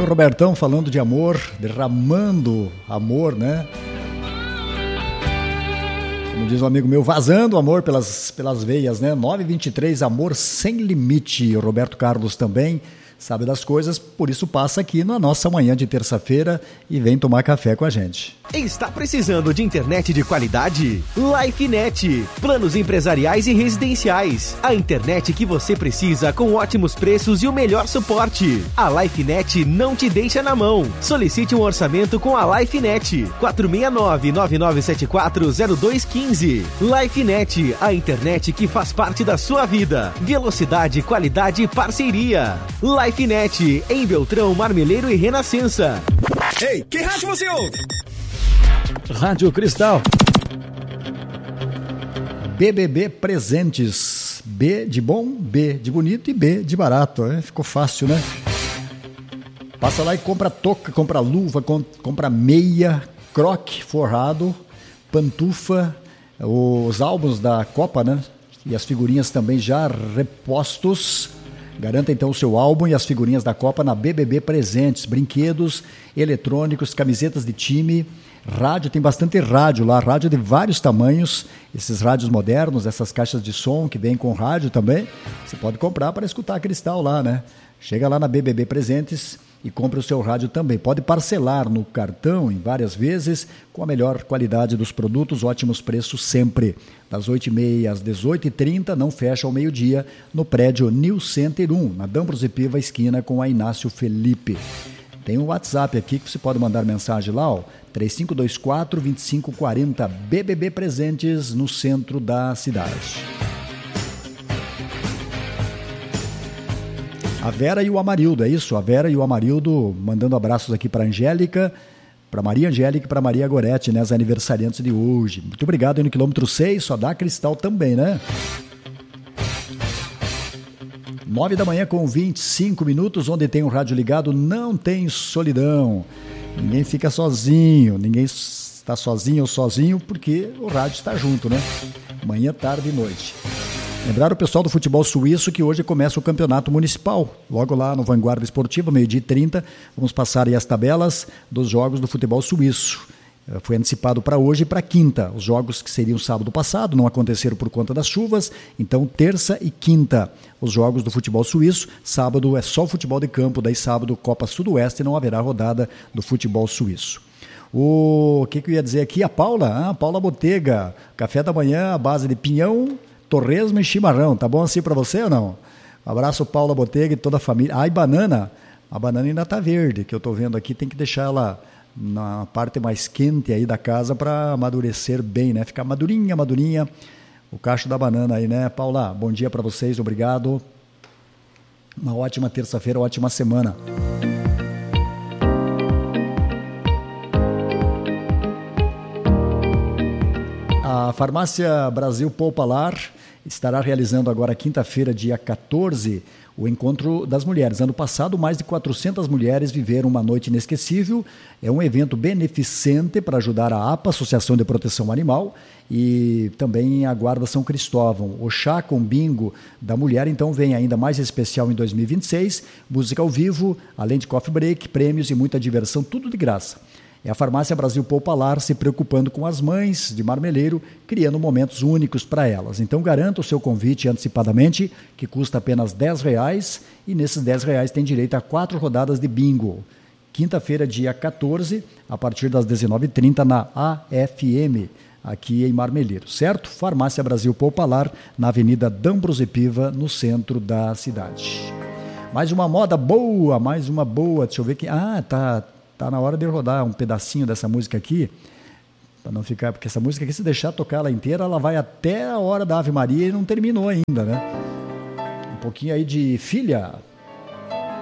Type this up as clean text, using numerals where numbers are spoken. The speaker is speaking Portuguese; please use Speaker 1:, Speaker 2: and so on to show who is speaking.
Speaker 1: o Robertão falando de amor, derramando amor, né? Como diz um amigo meu, vazando amor pelas veias, né? 9h23, amor sem limite. O Roberto Carlos também sabe das coisas, por isso passa aqui na nossa manhã de terça-feira e vem tomar café com a gente.
Speaker 2: Está precisando de internet de qualidade? LifeNet. Planos empresariais e residenciais. A internet que você precisa com ótimos preços e o melhor suporte. A LifeNet não te deixa na mão. Solicite um orçamento com a LifeNet. 469-9974-0215. LifeNet, a internet que faz parte da sua vida. Velocidade, qualidade e parceria. LifeNet, em Beltrão, Marmeleiro e Renascença.
Speaker 3: Ei, que rádio você ouve?
Speaker 1: Rádio Cristal. BBB Presentes. B de bom, B de bonito e B de barato. Ficou fácil, né? Passa lá e compra touca, compra luva, compra meia, croque forrado, pantufa, os álbuns da Copa, né? E as figurinhas também já repostos. Garanta então o seu álbum e as figurinhas da Copa na BBB Presentes. Brinquedos, eletrônicos, camisetas de time, rádio, tem bastante rádio lá, rádio de vários tamanhos, esses rádios modernos, essas caixas de som que vêm com rádio também, você pode comprar para escutar Cristal lá, né? Chega lá na BBB Presentes e compra o seu rádio também. Pode parcelar no cartão em várias vezes, com a melhor qualidade dos produtos, ótimos preços sempre. Das 8h30 às 18h30, não fecha ao meio-dia, no prédio New Center 1, na D'Ambrosio Piva, esquina com a Inácio Felipe. Tem um WhatsApp aqui que você pode mandar mensagem lá, ó, 3524-2540, BBB Presentes, no centro da cidade. A Vera e o Amarildo, é isso? A Vera e o Amarildo mandando abraços aqui para a Angélica, para Maria Angélica e para Maria Goretti, né, as aniversariantes de hoje. Muito obrigado aí no quilômetro 6, só dá Cristal também, né? 9h com 25 minutos, onde tem um rádio ligado, não tem solidão. Ninguém fica sozinho, ninguém está sozinho ou sozinho, porque o rádio está junto, né? Manhã, tarde e noite. Lembrar o pessoal do futebol suíço que hoje começa o campeonato municipal. Logo lá no Vanguarda Esportiva, 12h30, vamos passar aí as tabelas dos jogos do futebol suíço. Foi antecipado para hoje e para quinta. Os jogos que seriam sábado passado não aconteceram por conta das chuvas, então terça e quinta os jogos do futebol suíço. Sábado é só o futebol de campo, daí sábado Copa Sudoeste, não haverá rodada do futebol suíço. O que eu ia dizer aqui? A Paula Botega, café da manhã à base de pinhão, torresmo e chimarrão, tá bom assim para você ou não? Um abraço, Paula Botega e toda a família. E banana, a banana ainda tá verde, que eu tô vendo aqui, tem que deixar ela na parte mais quente aí da casa para amadurecer bem, né? Ficar madurinha, o cacho da banana aí, né? Paula, bom dia para vocês, obrigado. Uma ótima terça-feira, ótima semana. A Farmácia Brasil Poupalar estará realizando agora quinta-feira, dia 14, o Encontro das Mulheres. Ano passado, mais de 400 mulheres viveram uma noite inesquecível. É um evento beneficente para ajudar a APA, Associação de Proteção Animal, e também a Guarda São Cristóvão. O chá com bingo da mulher, então, vem ainda mais especial em 2026. Música ao vivo, além de coffee break, prêmios e muita diversão, tudo de graça. É a Farmácia Brasil Poupalar se preocupando com as mães de Marmeleiro, criando momentos únicos para elas. Então garanta o seu convite antecipadamente, que custa apenas R$10, e nesses R$10 tem direito a 4 rodadas de bingo. Quinta-feira, dia 14, a partir das 19h30 na AFM, aqui em Marmeleiro, certo? Farmácia Brasil Poupalar, na Avenida D'Ambrosio Piva, no centro da cidade. Mais uma moda boa, deixa eu ver aqui. Tá na hora de rodar um pedacinho dessa música aqui, para não ficar, porque essa música aqui, se deixar tocar ela inteira, ela vai até a hora da Ave Maria e não terminou ainda, né? Um pouquinho aí de Filha.